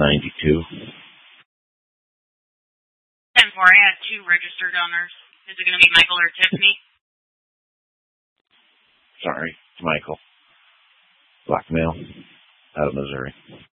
92. 10-4, I had 2 registered owners. Is it going to be Michael or Tiffany? Sorry, it's Michael. Blackmail, out of Missouri.